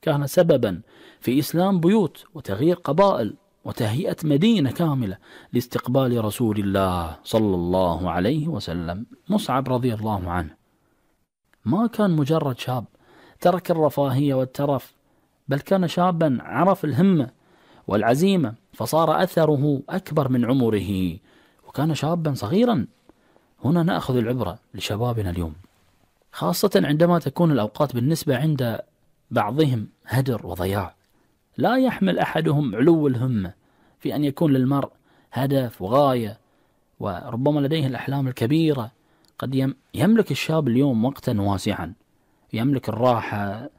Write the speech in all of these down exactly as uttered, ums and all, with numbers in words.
كان سببا في إسلام بيوت وتغيير قبائل وتهيئة مدينة كاملة لاستقبال رسول الله صلى الله عليه وسلم. مصعب رضي الله عنه ما كان مجرد شاب ترك الرفاهية والترف، بل كان شابا عرف الهمة والعزيمة، فصار أثره أكبر من عمره، وكان شابا صغيرا. هنا نأخذ العبرة لشبابنا اليوم، خاصة عندما تكون الأوقات بالنسبة عند بعضهم هدر وضياع. لا يحمل أحدهم علو الهمة في أن يكون للمرء هدف وغاية، وربما لديه الأحلام الكبيرة. قد يملك الشاب اليوم وقتا واسعا، يملك الراحة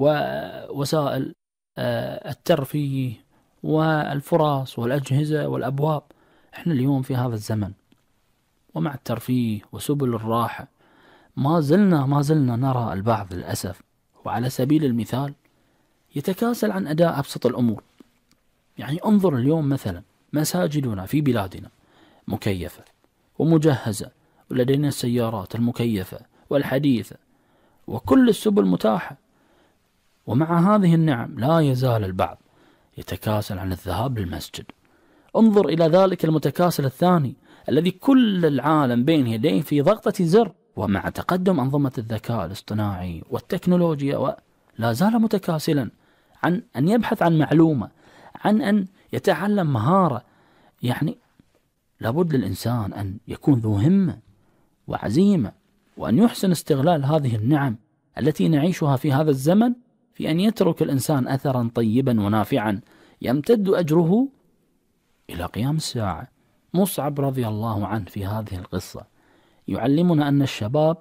ووسائل الترفيه والفرص والأجهزة والأبواب. احنا اليوم في هذا الزمن ومع الترفيه وسبل الراحة ما زلنا ما زلنا نرى البعض للأسف، وعلى سبيل المثال يتكاسل عن أداء أبسط الأمور. يعني انظر اليوم مثلا مساجدنا في بلادنا مكيفة ومجهزة، ولدينا السيارات المكيفة والحديثة وكل السبل متاحة، ومع هذه النعم لا يزال البعض يتكاسل عن الذهاب للمسجد. انظر إلى ذلك المتكاسل الثاني الذي كل العالم بين يديه في ضغطة زر، ومع تقدم أنظمة الذكاء الاصطناعي والتكنولوجيا لا زال متكاسلا عن أن يبحث عن معلومة، عن أن يتعلم مهارة. يعني لابد للإنسان أن يكون ذو همة وعزيمة، وأن يحسن استغلال هذه النعم التي نعيشها في هذا الزمن، في أن يترك الإنسان أثرا طيبا ونافعا يمتد أجره إلى قيام الساعة. مصعب رضي الله عنه في هذه القصة يعلمنا أن الشباب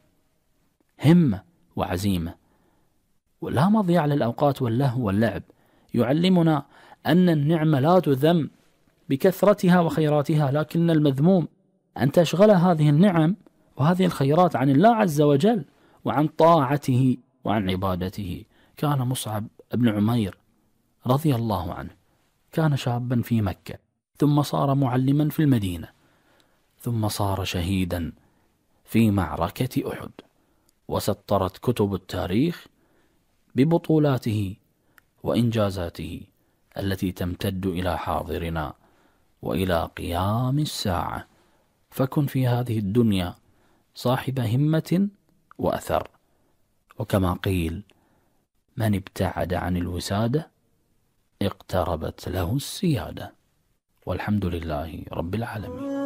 همة وعزيمة، ولا مضيع للأوقات واللهو واللعب. يعلمنا أن النعمة لا تذم بكثرتها وخيراتها، لكن المذموم أن تشغل هذه النعم وهذه الخيرات عن الله عز وجل وعن طاعته وعن عبادته. كان مصعب بن عمير رضي الله عنه كان شابا في مكة، ثم صار معلما في المدينة، ثم صار شهيدا في معركة أحد، وسطرت كتب التاريخ ببطولاته وإنجازاته التي تمتد إلى حاضرنا وإلى قيام الساعة. فكن في هذه الدنيا صاحب همة وأثر، وكما قيل: من ابتعد عن الوسادة اقتربت له السيادة. والحمد لله رب العالمين.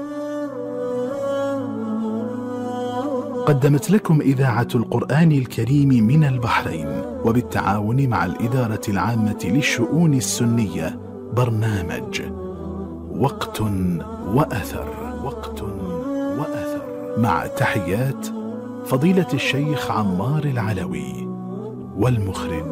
قدمت لكم إذاعة القرآن الكريم من البحرين وبالتعاون مع الإدارة العامة للشؤون السنية برنامج وقت وأثر. وقت وأثر مع تحيات فضيلة الشيخ عمار العلوي والمخرج